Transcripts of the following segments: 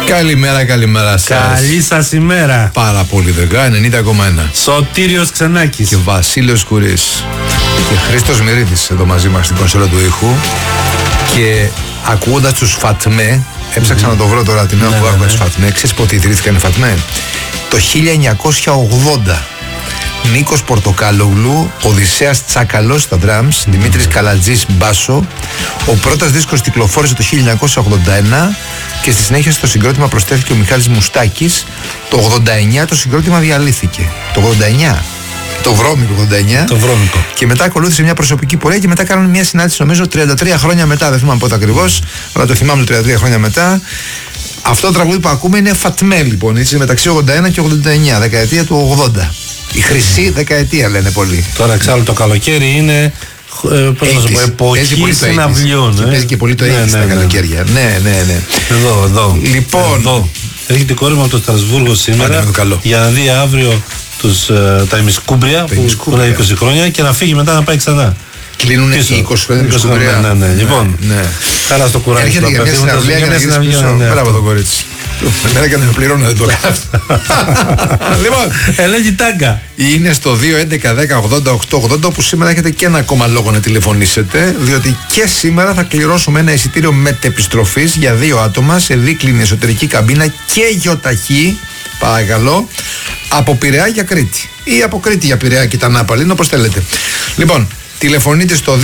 Καλημέρα σας. Καλή σας ημέρα. Πάρα πολύ δεγκά, 90,1. Σωτήριος Ξενάκης και Βασίλειος Κουρής και Χρήστος Μυρίδης εδώ μαζί μας στην κονσόλα του ήχου. Και ακούγοντας τους Φατμέ, έψαξα να το βρω τώρα την ώρα που άκουγα τους Φατμέ. Ξέρεις πότε ιδρύθηκαν οι Φατμέ? Το 1980. Νίκος Πορτοκάλογλου, Οδυσσέας Τσάκαλος στα drums, Δημήτρης Καλατζής μπάσο. Ο πρώτος δίσκος κυκλοφόρησε το 1981 και στη συνέχεια στο συγκρότημα προσθέθηκε ο Μιχάλης Μουστάκης. Το 89 το συγκρότημα διαλύθηκε. Το 89. Το βρώμικο 89. Το βρώμικο. Και μετά ακολούθησε μια προσωπική πορεία και μετά κάνανε μια συνάντηση, νομίζω 33 χρόνια μετά. Δεν θυμάμαι πότε ακριβώς, αλλά το θυμάμαι 33 χρόνια μετά. Αυτό το τραγούδι που ακούμε είναι Φατμέ, λοιπόν, έτσι, μεταξύ 81 και 89, δεκαετία του 80. Η χρυσή δεκαετία, λένε πολλοί. Τώρα εξάλλου το καλοκαίρι είναι, πώς να σου πω, εποχή συναυλιών. Παίζει και πολύ το AIDS στα καλοκαίρια. Ναι. Εδώ. Λοιπόν. Εδώ. Έρχεται η κόρη μου από το Στρασβούργο σήμερα για να δει αύριο τα ημισκούμπρια που είναι 20 χρόνια και να φύγει μετά να πάει ξανά. Κλείνουν οι 20 χρόνια. Ναι. Λοιπόν, καλά στο κουράκι. Έρχεται για μια συναυλία και να γυρίσει πίσω. Πέρα από το κορίτσι. Εμένα και να με πληρώνω δεν το κάνω. Λοιπόν, ελέγχει τάγκα. Είναι στο 2-11-10-80-8-80 που σήμερα έχετε και ένα ακόμα λόγο να τηλεφωνήσετε, διότι και σήμερα θα κληρώσουμε ένα εισιτήριο μετεπιστροφής για 2 άτομα σε δίκλινη εσωτερική καμπίνα και γιοταχή, παρακαλώ, από Πειραιά για Κρήτη ή από Κρήτη για Πειραιά και τα Νάπαλη, όπως θέλετε. Λοιπόν, τηλεφωνείτε στο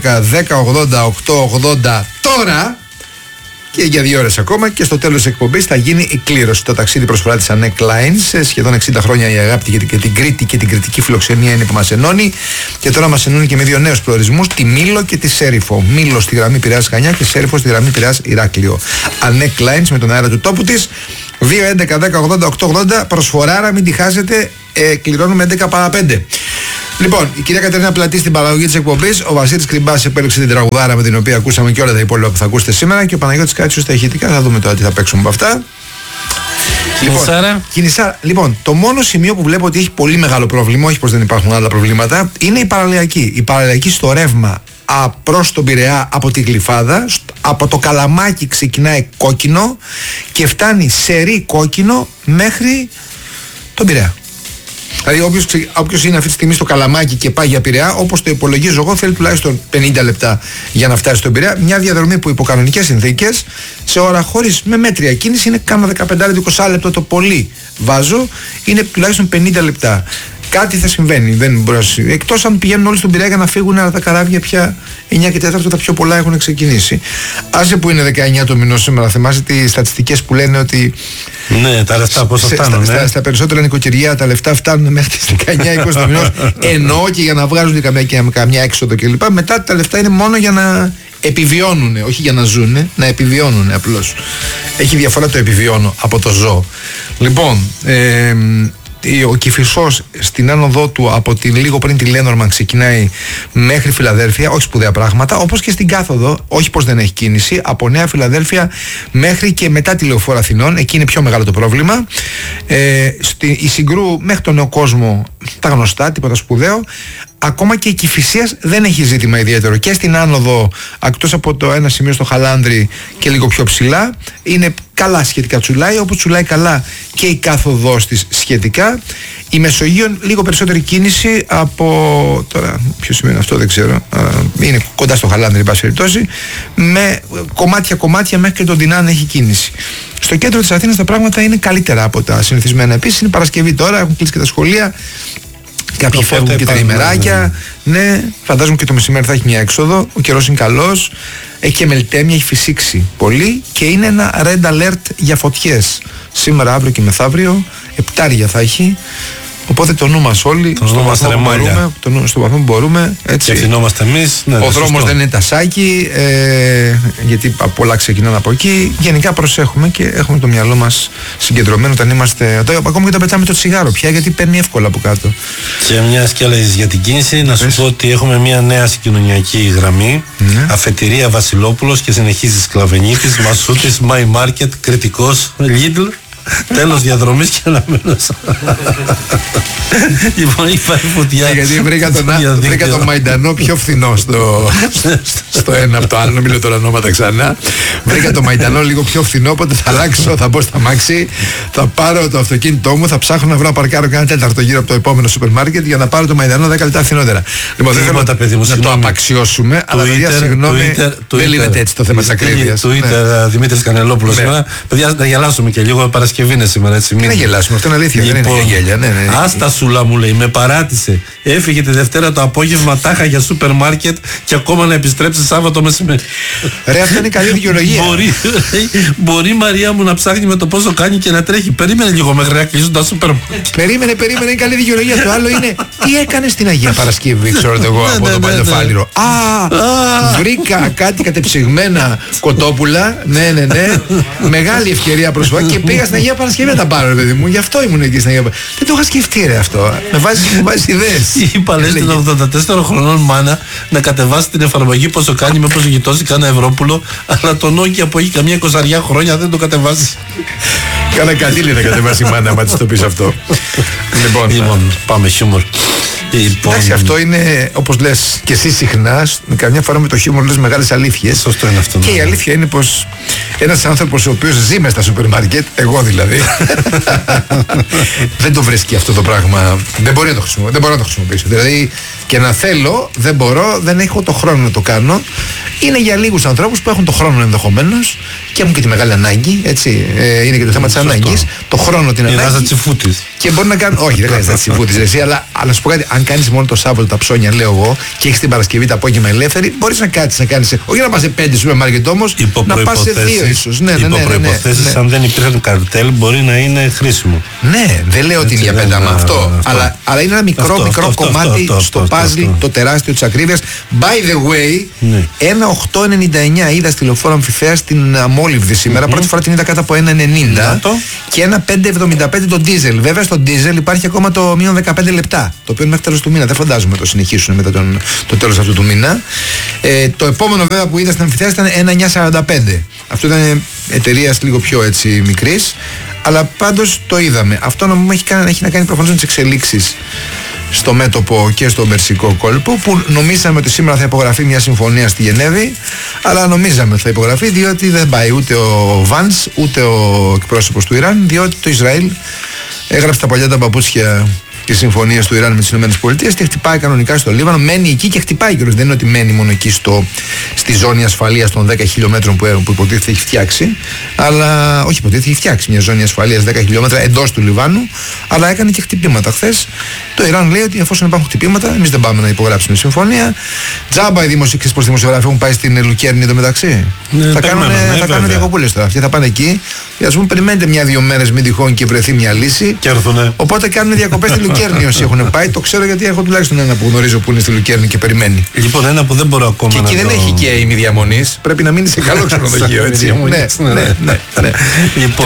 2-11-10-80-8-80 τώρα και για 2 ώρες ακόμα και στο τέλος της εκπομπής θα γίνει η κλήρωση. Το ταξίδι προσφορά της Ανέκ Lines. Σχεδόν 60 χρόνια η αγάπη και την Κρήτη και την κριτική φιλοξενία είναι που μας ενώνει και τώρα μας ενώνει και με 2 νέους προορισμούς, τη Μήλο και τη Σέριφο. Μήλο στη γραμμή Πειραιάς Χανιά και Σέριφο στη γραμμή Πειραιάς Ηράκλειο. Ανέκ Lines με τον αέρα του τόπου της. 2-11-10-80-8-80 προσφοράρα, μην τη χάσετε. Κληρώνουμε 11 παρά 5. Λοιπόν, η κυρία Κατερίνα Πλατή στην παραγωγή της εκπομπής, ο Βασίλης Κρυμπάς επέλεξε την τραγουδάρα με την οποία ακούσαμε και όλα τα υπόλοιπα που θα ακούσετε σήμερα και ο Παναγιώτης Κάτσιος στα ηχητικά. Θα δούμε τώρα τι θα παίξουμε από αυτά. Κινησάρα. Λοιπόν, το μόνο σημείο που βλέπω ότι έχει πολύ μεγάλο πρόβλημα, όχι πως δεν υπάρχουν άλλα προβλήματα, είναι η παραλιακή. Η παραλιακή στο ρεύμα προς τον Πειραιά από τη Γλυφάδα, από το Καλαμάκι ξεκινάει κόκκινο και φτάνει σερί κόκκινο μέχρι τον Πειραιά. Δηλαδή, όποιος είναι αυτή τη στιγμή στο Καλαμάκι και πάει για Πειραιά, όπως το υπολογίζω εγώ, θέλει τουλάχιστον 50 λεπτά για να φτάσει στον Πειραιά. Μια διαδρομή που υπό κανονικές συνθήκες, σε ώρα χωρίς με μέτρια κίνηση, είναι κάνα 15-20 λεπτό το πολύ. Βάζω, είναι τουλάχιστον 50 λεπτά. Κάτι θα συμβαίνει. Δεν μπορεί να... Εκτός αν πηγαίνουν όλοι στον Πειραιά για να φύγουν, αλλά τα καράβια πια 9 και 4 τα πιο πολλά έχουν ξεκινήσει. Άσε που είναι 19 το μηνός σήμερα, θυμάσαι τις στατιστικές που λένε ότι. Ναι, τα λεφτά πόσα φτάνουν. Στα περισσότερα νοικοκυριά τα λεφτά φτάνουν μέχρι τις 19-20 το μηνός. Εννοώ και για να βγάζουν καμιά έξοδο κλπ. Μετά τα λεφτά είναι μόνο για να επιβιώνουν, όχι για να ζουν, να επιβιώνουν απλώς. Έχει διαφορά το επιβιώνω από το ζω. Λοιπόν. Ο Κηφισός στην άνοδό του από λίγο πριν τη Λένορμαν ξεκινάει μέχρι Φιλαδέλφια, όχι σπουδαία πράγματα, όπως και στην κάθοδο, όχι πως δεν έχει κίνηση, από Νέα Φιλαδέλφια μέχρι και μετά τη Λεωφόρο Αθηνών, εκεί είναι πιο μεγάλο το πρόβλημα. Η Συγκρού μέχρι τον Νέο Κόσμο τα γνωστά, τίποτα σπουδαίο. Ακόμα και η Κηφισίας δεν έχει ζήτημα ιδιαίτερο. Και στην άνοδο, εκτός από το ένα σημείο στο Χαλάνδρι και λίγο πιο ψηλά, είναι καλά σχετικά τσουλάει, όπως τσουλάει καλά και η κάθοδός της σχετικά. Η Μεσογείων λίγο περισσότερη κίνηση από. Τώρα, ποιο σημαίνει αυτό δεν ξέρω. Είναι κοντά στο Χαλάνδρι, εν πάση περιπτώσει. Με κομμάτια μέχρι και τον Δινάν έχει κίνηση. Στο κέντρο της Αθήνας τα πράγματα είναι καλύτερα από τα συνηθισμένα. Επίσης είναι Παρασκευή τώρα, έχουν κλείσει και τα σχολεία. Κάποιοι φεύγουν και τα ημεράκια. Ναι, φαντάζομαι και το μεσημέρι θα έχει μια έξοδο. Ο καιρός είναι καλός. Έχει και μελτέμια, έχει φυσήξει πολύ. Και είναι ένα red alert για φωτιές. Σήμερα, αύριο και μεθαύριο. 7 θα έχει. Οπότε το νου μας όλοι, στο βαθμό που μπορούμε. Έτσι. Και ευθυνόμαστε εμείς. Ναι, ο δρόμος δεν είναι τασάκι, γιατί πολλά ξεκινάνε από εκεί. Γενικά προσέχουμε και έχουμε το μυαλό μας συγκεντρωμένο όταν είμαστε. Ακόμα και όταν πετάμε το τσιγάρο πια, γιατί παίρνει εύκολα από κάτω. Και μια και έλεγες για την κίνηση, να σου πω ότι έχουμε μια νέα συγκοινωνιακή γραμμή. Αφετηρία Βασιλόπουλος και συνεχίζει Σκλαβενίτης, Μασούτης, My Market, Κρητικός, Lidl. Τέλος διαδρομής και αναμένως. Λοιπόν, έχει πάρει φωτιά. Γιατί βρήκα τον Μαϊντανό πιο φθηνό στο ένα από το άλλο, μην λέω τώρα ονόματα ξανά. Βρήκα τον Μαϊντανό λίγο πιο φθηνό, οπότε θα αλλάξω, θα μπω στα μάξι, θα πάρω το αυτοκίνητό μου, θα ψάχνω να βρω να παρκάρω κανένα τέταρτο γύρω από το επόμενο σούπερ μάρκετ για να πάρω το Μαϊντανό 10 λεπτά φθηνότερα. Λοιπόν, δεν θέλω να το απαξιώσουμε, αλλά παιδιά, συγγνώμη, δεν λύνεται έτσι το θέμα της ακρίβειας. Twitter, Δημήτρης Κανελόπουλος. Παιδιά, να γελάσουμε και λίγο, Παρασκευή είναι σήμερα. Να γελάσουμε, αυτό είναι αλήθεια, δεν είναι γέλια. Άστα σούλα μου λέει, με παράτησε. Έφυγε τη Δευτέρα το απόγευμα τάχα για σούπερ μάρκετ και ακόμα να επιστρέψει Σάββατο μεσημέρι. Ρε, αυτό είναι καλή δικαιολογία. Μπορεί Μαρία μου να ψάχνει με το πόσο κάνει και να τρέχει. Περίμενε λίγο μέχρι να κλείσουν τα σούπερ μάρκετ. Περίμενε, είναι καλή δικαιολογία. Το άλλο είναι τι έκανε στην Αγία Παρασκευή, ξέρω εγώ από το Παλαιοφάλιρο. Βρήκα κάτι κατεψυγμένα κοτόπουλα. Ναι. Μεγάλη ευκαιρία προσφορά και πήγα στην Αγία Παρασκευή να τα πάρω, ρε παιδί μου. Γι' αυτό ήμουν εκεί στην Αγία Παρασκευή. Δεν το είχα σκεφτεί, ρε αυτό. Με βάζει ιδέες. Είπα λες την 84 χρονών μάνα να κατεβάσει την εφαρμογή πόσο κάνει, μήπως γειτώσει κανένα Ευρώπουλο, αλλά το Nokia που έχει καμιά 20 χρόνια δεν το κατεβάσει. Κάνα κατήλι να κατεβάσει η μάνα, μα της το πεις αυτό. Λοιπόν, πάμε χιούμορ. Εντάξει, αυτό είναι όπως λες και εσύ συχνά, καμιά φορά με το χιούμορ λες μεγάλες αλήθειες. Σωστό είναι αυτό. Και η αλήθεια είναι πως ένας άνθρωπος ο οποίος ζει μες στα σούπερ μάρκετ, εγώ δηλαδή, δεν το βρίσκει αυτό το πράγμα. Δεν μπορώ να το χρησιμοποιήσω. Δηλαδή και να θέλω, δεν μπορώ, δεν έχω το χρόνο να το κάνω. Είναι για λίγους ανθρώπους που έχουν το χρόνο ενδεχομένως και έχουν και τη μεγάλη ανάγκη. Έτσι. Είναι και το θέμα της ανάγκης. Το χρόνο, την ανάγκη. Είναι τσιφούτης. Και μπορεί να κάνει. Όχι, δεν κάνει να τσιφούτης εσύ, αλλά να σου πω κάτι. Αν κάνεις μόνο το Σάββατο τα ψώνια, λέω εγώ, και έχεις την Παρασκευή τα απόγευμα ελεύθερη, μπορείς να κάτσεις να κάνεις. Όχι να πας σε 5 σούπερ μάρκετ όμως, να πας σε 2 ίσως. Υπό προϋποθέσεις, αν δεν υπήρχαν καρτέλ, μπορεί να είναι χρήσιμο. Ναι, δεν λέω ότι είναι για πένταμα αυτό. Αλλά είναι ένα μικρό κομμάτι στο παζλ το τεράστιο της ακρίβειας. By the way, ένα 8,99 είδα στη Λεωφόρο Αμφιθέα στην Αμόλυβδη σήμερα. Πρώτη φορά την είδα κάτω από 1,90 και ένα 5,75 το ντίζελ. Βέβαια στο ντίζελ υπάρχει ακόμα το μείον 15 λεπτά. Το οποίο είναι μέχρι τέλος του μήνα. Δεν φαντάζομαι το συνεχίσουν μετά το τέλος αυτού του μήνα. Το επόμενο βέβαια που είδα στην Αμφιθέα ήταν 1,945. Αυτό ήταν εταιρεία λίγο πιο έτσι μικρής. Αλλά πάντως το είδαμε. Αυτό έχει να κάνει προφανώς με τις εξελίξεις στο μέτωπο και στο Περσικό κόλπο, που νομίζαμε ότι σήμερα θα υπογραφεί μια συμφωνία στη Γενέβη, αλλά νομίζαμε ότι θα υπογραφεί διότι δεν πάει ούτε ο Βάνς ούτε ο εκπρόσωπος του Ιράν, διότι το Ισραήλ έγραψε τα παλιά τα παπούτσια τις συμφωνίες του Ιράν με τις ΗΠΑ και χτυπάει κανονικά στο Λίβανο, μένει εκεί και χτυπάει κιόλας. Δεν είναι ότι μένει μόνο εκεί στη ζώνη ασφαλείας των 10 χιλιόμετρων που υποτίθεται έχει φτιάξει, αλλά όχι υποτίθεται έχει φτιάξει μια ζώνη ασφαλείας 10 χιλιόμετρα εντός του Λιβάνου, αλλά έκανε και χτυπήματα. Χθες το Ιράν λέει ότι εφόσον υπάρχουν χτυπήματα, εμείς δεν πάμε να υπογράψουμε συμφωνία. Τζάμπα οι δημοσιογράφοι έχουν πάει στην Λουκέρνη εντωμεταξύ. Θα κάνουν διακοπούλες τώρα. Αυτοί θα πάνε εκεί. Ας πούμε, περιμένετε 1-2 μέρες μην τυχόν και βρεθεί μια λύση. Οπότε κάνουν διακοπές στη Λουκέρνη όσοι έχουν πάει. Το ξέρω γιατί έχω τουλάχιστον ένα που γνωρίζω που είναι στη Λουκέρνη και περιμένει. Λοιπόν, ένα που δεν μπορώ ακόμα και να. Και εκεί δεν έχει και ημιδιαμονής. Πρέπει να μείνει σε καλό ξενοδοχείο, έτσι. Ναι. Λοιπόν,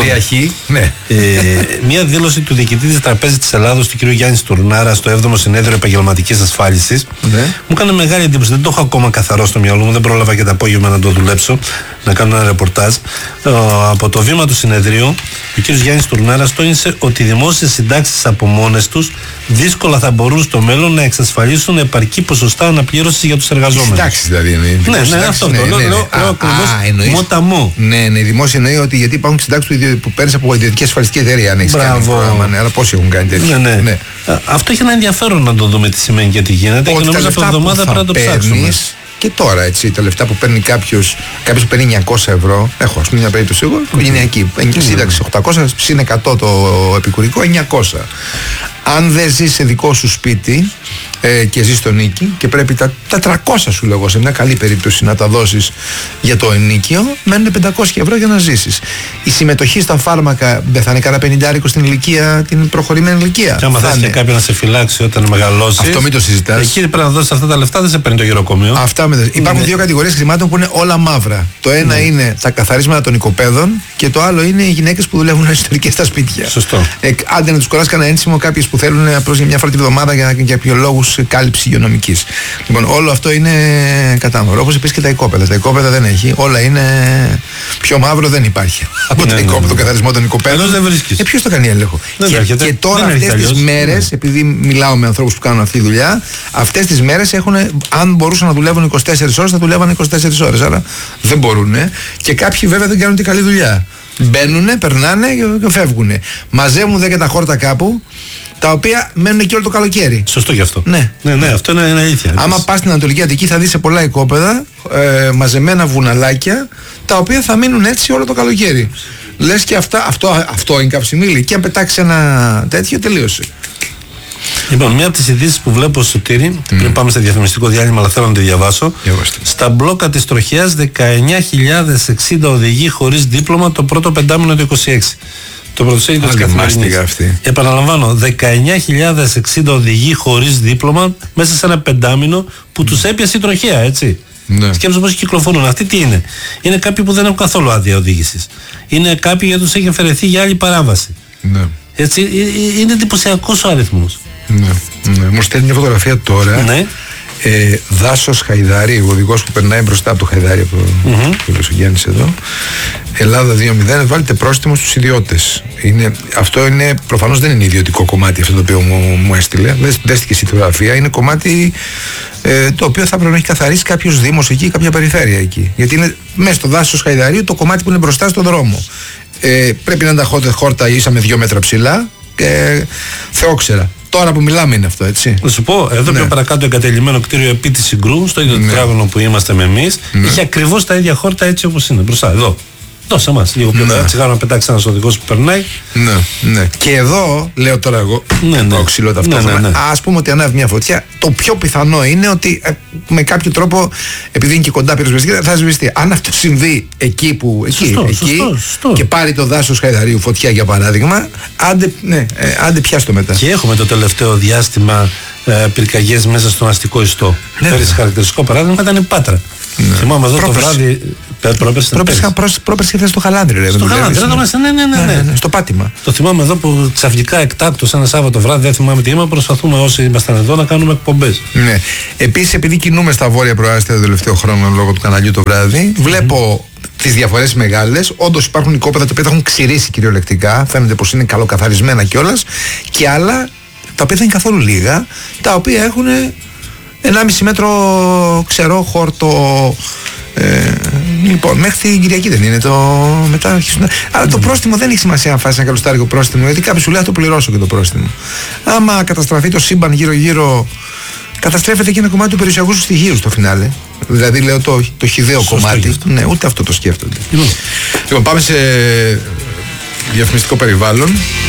μια δήλωση του διοικητή της Τραπέζης της Ελλάδος, του κ. Γιάννη Τουρνάρα, στο 7ο Συνέδριο Επαγγελματικής Ασφάλισης. Μου έκανε μεγάλη εντύπωση. Δεν το έχω ακόμα καθαρό στο μυαλό μου. Δεν πρόλαβα και το απόγευμα να το δουλέψω, να κάνω ένα ρεπορτάζ. Από το βήμα του συνεδρίου, ο κ. Γιάννης Τουρνάρας τόνισε ότι οι δημόσιες συντάξεις από μόνες τους δύσκολα θα μπορούν στο μέλλον να εξασφαλίσουν επαρκή ποσοστά αναπλήρωσης για τους εργαζόμενους. Συντάξεις δηλαδή εννοεί. Ναι, αυτό το λέω ακριβώς μοταμό. Ναι, η δημόσια εννοεί ότι γιατί υπάρχουν συντάξεις που παίρνεις από ιδιωτική ασφαλιστική εταιρεία. Αν έχεις κάνει πρόγραμμα, αλλά πόσοι έχουν κάνει τέτοιο. Ναι. Αυτό έχει ένα ενδιαφέρον να το δούμε τι σημαίνει και τι γίνεται. Και νομίζω από εβδομάδα πρέπει να το ψάξουμε. Και τώρα έτσι, τα λεφτά που παίρνει κάποιος που παίρνει 900 ευρώ, έχω ας πούμε μια περίπτωση εγώ, οικογενειακή, σύνταξη 800, συν 100 το επικουρικό, 900. Αν δεν ζεις σε δικό σου σπίτι και ζεις στο νοίκι και πρέπει τα 300 σου λέγω σε μια καλή περίπτωση να τα δώσεις για το ενίκιο, μένουν 500 ευρώ για να ζήσεις. Η συμμετοχή στα φάρμακα δεν θα είναι κανένα 50 στην ηλικία, την προχωρημένη ηλικία. Και άμα θες και κάποιον να σε φυλάξει όταν μεγαλώσεις, αυτό μην το συζητάς. Εκεί πρέπει να δώσεις αυτά τα λεφτά, δεν σε παίρνει το γυροκομείο. Υπάρχουν δύο κατηγορίες χρημάτων που είναι όλα μαύρα. Το ένα είναι τα καθαρίσματα των οικοπαίδων, Και το άλλο είναι οι γυναίκες που δουλεύουν εσωτερικές στα σπίτια. Σωστό. Άντε να τους κολλάς κανένα ένσημο κάποιες που θέλουν απλώς για μια φορά τη βδομάδα για λόγους κάλυψη υγειονομικής. Λοιπόν, όλο αυτό είναι κατάμορο. Όπως επίσης και τα οικόπεδα. Τα οικόπεδα δεν έχει. Όλα είναι. Πιο μαύρο δεν υπάρχει. Από τα οικόπεδα, τον καθαρισμό των οικοπαίδων. δεν βρίσκεις. Ποιος το κάνει έλεγχο. Και τώρα αυτές τις μέρες, επειδή μιλάω με ανθρώπους που κάνουν αυτή τη δουλειά, αυτές τις μέρες έχουν, αν μπορούσαν να δουλεύουν 24 ώρες, θα δουλεύαν 24 ώρες. Άρα δεν μπορούν. Και κάποιοι βέβαια δεν κάνουν την καλή δουλειά. Μπαίνουνε, περνάνε και φεύγουνε. Μαζεύουν και τα χόρτα κάπου, τα οποία μένουν εκεί όλο το καλοκαίρι. Σωστό γι' αυτό. Ναι, αυτό είναι αλήθεια. Άμα πας στην Ανατολική Αττική, θα δεις σε πολλά οικόπεδα μαζεμένα βουναλάκια, τα οποία θα μείνουν έτσι όλο το καλοκαίρι. Λες και αυτό είναι καυσιμίλι. Και αν πετάξει ένα τέτοιο, τελείωσε. Λοιπόν, μία από τις ειδήσεις που βλέπω στο Σωτήρι, πριν πάμε σε διαφημιστικό διάλειμμα, αλλά θέλω να τη διαβάσω. Στα μπλόκα της τροχιάς 19.060 οδηγοί χωρίς δίπλωμα το πρώτο πεντάμινο του 26. Το πρωτοσέλιδο της Καθημερινής. Επαναλαμβάνω, 19.060 οδηγοί χωρίς δίπλωμα μέσα σε ένα πεντάμινο που τους έπιασε η τροχέα, έτσι. Ναι. Σκέψου πώς κυκλοφορούν. Αυτοί τι είναι? Είναι κάποιοι που δεν έχουν καθόλου άδεια οδήγησης. Είναι κάποιοι γιατί τους έχει αφαιρεθεί για άλλη παράβαση. Ναι. Έτσι, είναι εντυπωσιακός ο αριθμός. Ναι. Μου στέλνει μια φωτογραφία τώρα. Ναι. Δάσος Χαϊδάρη, ο οδηγός που περνάει μπροστά από το Χαϊδάρη, από το Λεσογιάννης εδώ. Ελλάδα 2-0, βάλετε πρόστιμο στους ιδιώτες. Αυτό είναι, προφανώς δεν είναι ιδιωτικό κομμάτι αυτό το οποίο μου έστειλε. Δέστηκε στη φωτογραφία, είναι κομμάτι το οποίο θα πρέπει να έχει καθαρίσει κάποιος δήμος εκεί, κάποια περιφέρεια εκεί. Γιατί είναι μέσα στο δάσος Χαϊδαρίου το κομμάτι που είναι μπροστά στον δρόμο. Πρέπει να είναι τα χόρτα ίσα με 2 μέτρα ψηλά και θεόξερα. Τώρα που μιλάμε είναι αυτό, έτσι. Να σου πω, εδώ πιο παρακάτω εγκατελειμμένο κτίριο επί της Συγκρού, στο ίδιο τετράγωνο που είμαστε με εμείς, είχε ακριβώς τα ίδια χόρτα έτσι όπως είναι. Μπροστά, εδώ. Εδώ σε εμάς. Λίγο πιο τσιγάρο να πετάξει ένας οδηγός που περνάει. Ναι. Και εδώ, λέω τώρα εγώ, το ξύλο ταυτόχρονα. Ας πούμε ότι ανάβει μια φωτιά. Το πιο πιθανό είναι ότι με κάποιο τρόπο, επειδή είναι και κοντά πυροσβεστική, θα σβηστεί. Αν αυτό συμβεί εκεί που. Σωστό. Και πάρει το δάσος Χαϊδαρίου φωτιά για παράδειγμα, άντε πιάστο μετά. Και έχουμε το τελευταίο διάστημα πυρκαγιές μέσα στον αστικό ιστό. Πέρυσι χαρακτηριστικό παράδειγμα ήταν η Πάτρα. Θυμάμαι εδώ το βράδυ. Πρόπερση και χθες στο Χαλάνδρι. Στο Χαλάνδρι, ναι. Στο πάτημα. Το θυμάμαι εδώ που ξαφνικά εκτάκτως ένα Σάββατο βράδυ, δεν θυμάμαι τι είπαμε, προσπαθούμε όσοι ήμασταν εδώ να κάνουμε εκπομπές. Ναι. Επίσης, επειδή κινούμε στα βόρεια προάστια το τελευταίο χρόνο λόγω του καναλιού το βράδυ, βλέπω τις διαφορές μεγάλες. Όντως υπάρχουν οικόπεδα τα οποία τα έχουν ξηρίσει κυριολεκτικά. Φαίνεται πως είναι καλοκαθαρισμένα κιόλας. Και άλλα τα οποία δεν είναι καθόλου λίγα, τα οποία έχουν 1,5 μέτρο ξερό χόρτο. Λοιπόν, μέχρι την Κυριακή δεν είναι το μετά. Αλλά το πρόστιμο δεν έχει σημασία αν φάσει ένα καλοστάρικο πρόστιμο, γιατί κάποιος σου λέει θα το πληρώσω και το πρόστιμο. Άμα καταστραφεί το σύμπαν γύρω-γύρω, καταστρέφεται και ένα κομμάτι του περιουσιακού σου στοιχείου στο φινάλε. Δηλαδή λέω το χυδαίο κομμάτι. Ναι, ούτε αυτό το σκέφτονται. Λοιπόν, πάμε σε διαφημιστικό περιβάλλον.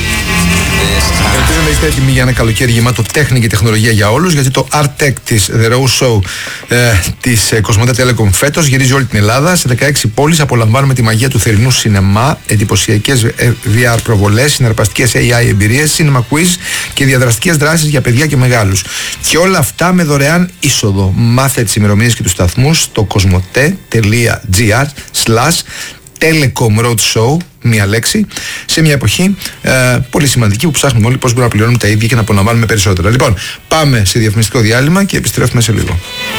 Ελπίζω να είστε έτοιμοι για ένα καλοκαίρι γεμάτο τέχνη και τεχνολογία για όλους, γιατί το Art Tech της The Rose Show της Cosmote Telecom φέτος γυρίζει όλη την Ελλάδα. Σε 16 πόλεις απολαμβάνουμε τη μαγεία του θερινού σινεμά, εντυπωσιακές VR προβολές, συναρπαστικές AI εμπειρίες, cinema quiz και διαδραστικές δράσεις για παιδιά και μεγάλους. Και όλα αυτά με δωρεάν είσοδο. Μάθε τις ημερομηνίες και τους σταθμούς στο cosmote.gr/Telecom Road Show, μία λέξη, σε μια εποχή πολύ σημαντική που ψάχνουμε όλοι πώς μπορούμε να πληρώνουμε τα ίδια και να απολαμβάνουμε περισσότερα. Λοιπόν, πάμε σε διαφημιστικό διάλειμμα και επιστρέφουμε σε λίγο.